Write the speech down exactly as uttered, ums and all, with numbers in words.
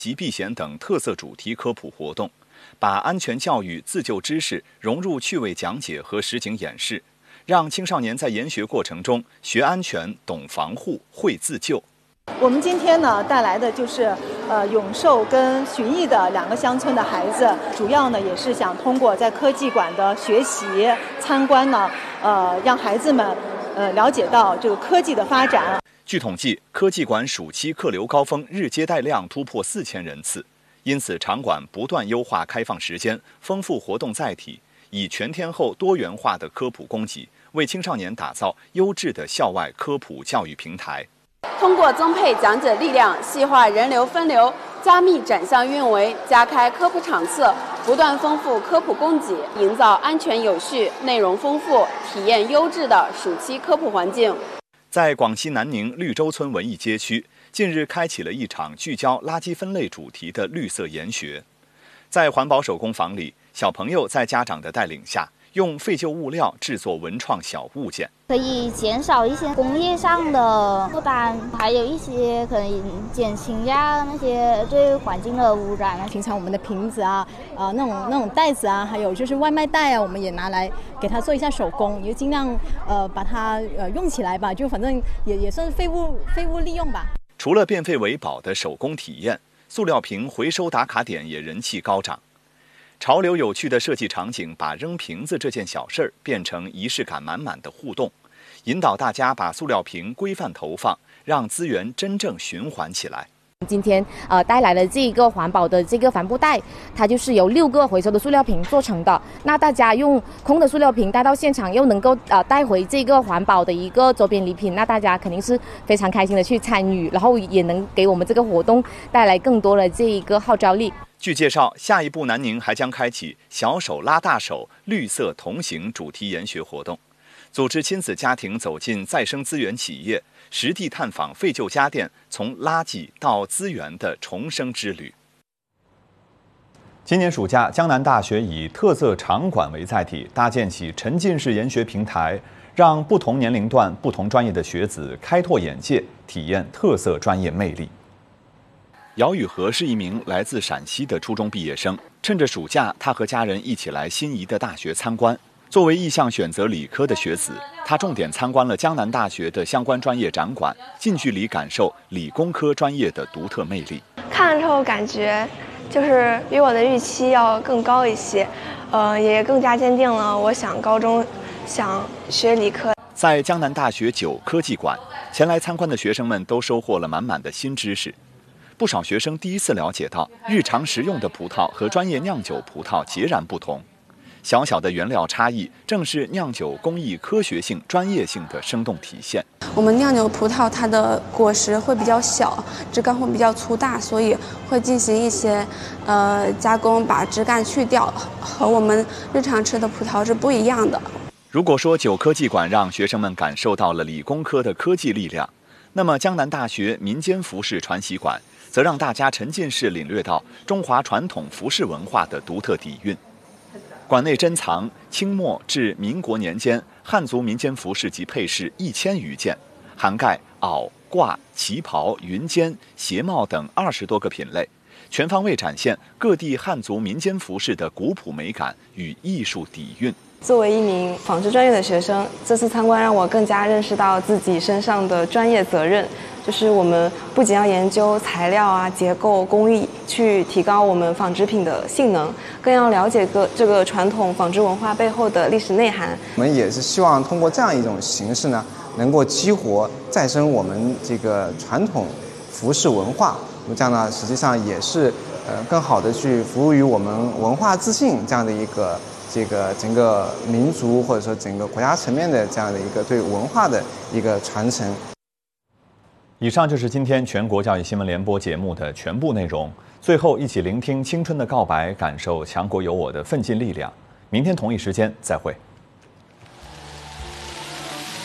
及避险等特色主题科普活动，把安全教育、自救知识融入趣味讲解和实景演示，让青少年在研学过程中学安全、懂防护、会自救。 我们今天呢带来的就是呃永寿跟旬邑的两个乡村的孩子，主要呢也是想通过在科技馆的学习参观呢，呃让孩子们呃了解到这个科技的发展。 据统计，科技馆暑期客流高峰日接待量突破四千人次，因此场馆不断优化开放时间，丰富活动载体，以全天候多元化的科普供给，为青少年打造优质的校外科普教育平台。 通过增配讲解力量，细化人流分流，加密展项运维，加开科普场次，不断丰富科普供给，营造安全有序、内容丰富、体验优质的暑期科普环境。 在广西南宁绿洲村文艺街区，近日开启了一场聚焦垃圾分类主题的绿色研学。在环保手工坊里，小朋友在家长的带领下，用废旧物料制作文创小物件， 可以减少一些工业上的负担，还有一些可能减轻呀那些对环境的污染。 平常我们的瓶子啊、呃那种那种袋子啊，还有就是外卖袋啊，我们也拿来给它做一下手工，也尽量呃把它呃用起来吧，就反正也也算是废物废物利用吧。 除了变废为宝的手工体验，塑料瓶回收打卡点也人气高涨。潮流有趣的设计场景，把扔瓶子这件小事儿变成仪式感满满的互动，引导大家把塑料瓶规范投放，让资源真正循环起来。 今天呃带来了这一个环保的这个帆布袋，它就是由六个回收的塑料瓶做成的。那大家用空的塑料瓶带到现场，又能够呃带回这个环保的一个周边礼品，那大家肯定是非常开心的去参与，然后也能给我们这个活动带来更多的这一个号召力。 据介绍，下一步南宁还将开启小手拉大手绿色同行主题研学活动，组织亲子家庭走进再生资源企业，实地探访废旧家电从垃圾到资源的重生之旅。今年暑假，江南大学以特色场馆为载体，搭建起沉浸式研学平台，让不同年龄段、不同专业的学子开拓眼界，体验特色专业魅力。姚雨禾是一名来自陕西的初中毕业生，趁着暑假，他和家人一起来心仪的大学参观。作为意向选择理科的学子，他重点参观了江南大学的相关专业展馆，近距离感受理工科专业的独特魅力。 看了之后感觉就是比我的预期要更高一些，呃，也更加坚定了我想高中想学理科。 在江南大学九科技馆，前来参观的学生们都收获了满满的新知识。不少学生第一次了解到，日常食用的葡萄和专业酿酒葡萄截然不同。小小的原料差异，正是酿酒工艺科学性、专业性的生动体现。 我们酿酒葡萄它的果实会比较小，枝干会比较粗大，所以会进行一些呃加工，把枝干去掉，和我们日常吃的葡萄是不一样的。 如果说九科技馆让学生们感受到了理工科的科技力量，那么江南大学民间服饰传习馆则让大家沉浸式领略到中华传统服饰文化的独特底蕴。馆内珍藏清末至民国年间汉族民间服饰及配饰一千余件，涵盖袄、褂、旗袍、云肩、鞋帽等二十多个品类，全方位展现各地汉族民间服饰的古朴美感与艺术底蕴。 作为一名纺织专业的学生，这次参观让我更加认识到自己身上的专业责任，就是我们不仅要研究材料啊、结构、工艺，去提高我们纺织品的性能，更要了解个这个传统纺织文化背后的历史内涵。 我们也是希望通过这样一种形式呢，能够激活再生我们这个传统服饰文化，这样呢，实际上也是呃更好的去服务于我们文化自信这样的一个。这个整个民族或者说整个国家层面的这样的一个对文化的一个传承。以上就是今天全国教育新闻联播节目的全部内容。最后，一起聆听青春的告白，感受强国有我的奋进力量。明天同一时间再会。